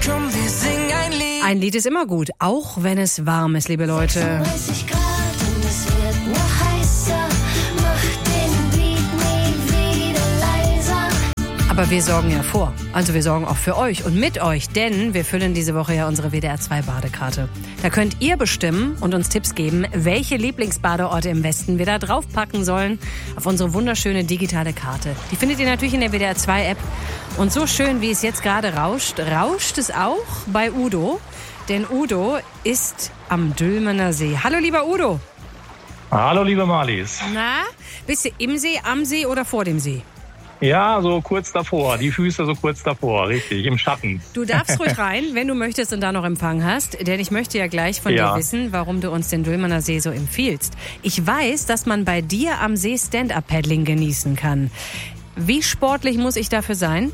Komm, wir singen ein Lied. Ein Lied ist immer gut, auch wenn es warm ist, liebe Leute. 36 Grad und es wird noch heißer. Mach den Beat nie wieder leiser. Aber wir sorgen ja vor. Also wir sorgen auch für euch und mit euch, denn wir füllen diese Woche ja unsere WDR 2 Badekarte. Da könnt ihr bestimmen und uns Tipps geben, welche Lieblingsbadeorte im Westen wir da draufpacken sollen auf unsere wunderschöne digitale Karte. Die findet ihr natürlich in der WDR 2 App. Und so schön, wie es jetzt gerade rauscht, rauscht es auch bei Udo. Denn Udo ist am Dülmener See. Hallo, lieber Udo. Hallo, liebe Marlies. Na, bist du im See, am See oder vor dem See? Ja, so kurz davor. Die Füße so kurz davor, richtig, im Schatten. Du darfst ruhig rein, wenn du möchtest und da noch Empfang hast. Denn ich möchte ja gleich von dir wissen, warum du uns den Dülmener See so empfiehlst. Ich weiß, dass man bei dir am See Stand-Up-Paddling genießen kann. Wie sportlich muss ich dafür sein?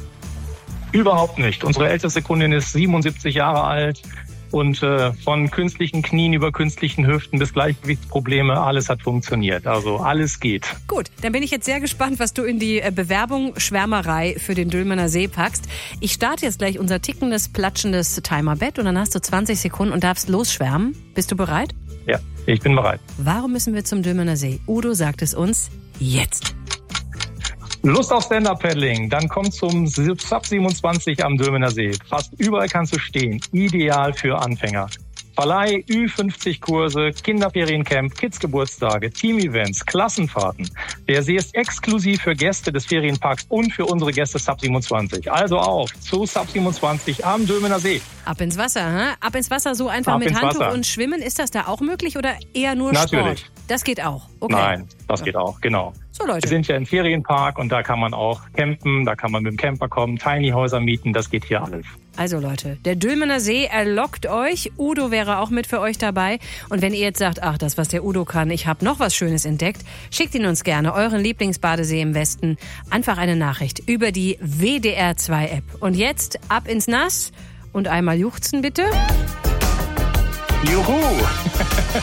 Überhaupt nicht. Unsere älteste Kundin ist 77 Jahre alt und von künstlichen Knien über künstlichen Hüften bis Gleichgewichtsprobleme, alles hat funktioniert. Also alles geht. Gut, dann bin ich jetzt sehr gespannt, was du in die Bewerbung Schwärmerei für den Dülmener See packst. Ich starte jetzt gleich unser tickendes, platschendes Timerbett und dann hast du 20 Sekunden und darfst losschwärmen. Bist du bereit? Ja, ich bin bereit. Warum müssen wir zum Dülmener See? Udo sagt es uns jetzt. Lust auf Stand-Up-Paddling? Dann komm zum Sub 27 am Dülmener See. Fast überall kannst du stehen. Ideal für Anfänger. Verleih, Ü50-Kurse, Kinderferiencamp, Kids-Geburtstage, Team-Events, Klassenfahrten. Der See ist exklusiv für Gäste des Ferienparks und für unsere Gäste Sub 27. Also auf zu Sub 27 am Dülmener See. Ab ins Wasser, hä? Ab ins Wasser so einfach Ab mit ins Handtuch Wasser. und Schwimmen. Ist das da auch möglich oder eher nur Natürlich. Sport? Das geht auch. Okay. Nein, das geht auch, genau. So, Wir Leute. sind ja im Ferienpark und da kann man auch campen, da kann man mit dem Camper kommen, Tiny Häuser mieten, das geht hier alles. Also Leute, der Dülmener See erlockt euch. Udo wäre auch mit für euch dabei. Und wenn ihr jetzt sagt, ach, das, was der Udo kann, ich habe noch was Schönes entdeckt, schickt ihn uns gerne, euren Lieblingsbadesee im Westen. Einfach eine Nachricht über die WDR 2 App. Und jetzt ab ins Nass und einmal juchzen bitte. Juhu!